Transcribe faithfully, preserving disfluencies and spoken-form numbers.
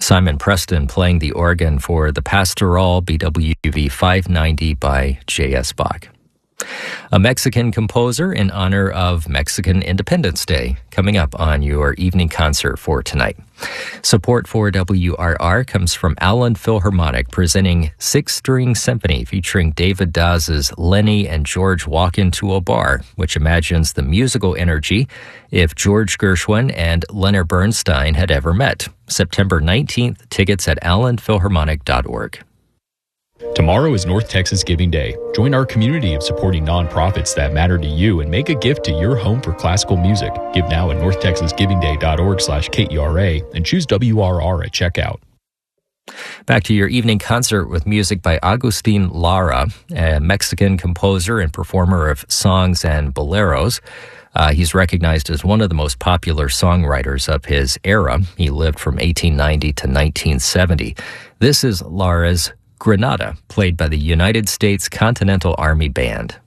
Simon Preston playing the organ for the Pastoral B W V five ninety by J S. Bach. A Mexican composer in honor of Mexican Independence Day, coming up on your evening concert for tonight. Support for W R R comes from Allen Philharmonic, presenting Six-String Symphony featuring David Daz's Lenny and George Walk Into a Bar, which imagines the musical energy if George Gershwin and Leonard Bernstein had ever met. September nineteenth, tickets at allen philharmonic dot org. Tomorrow is North Texas Giving Day. Join our community of supporting nonprofits that matter to you and make a gift to your home for classical music. Give now at north texas giving day dot org slash K E R A and choose W R R at checkout. Back to your evening concert with music by Agustin Lara, a Mexican composer and performer of songs and boleros. Uh, he's recognized as one of the most popular songwriters of his era. He lived from eighteen ninety to nineteen seventy. This is Lara's Granada, played by the United States Continental Army Band.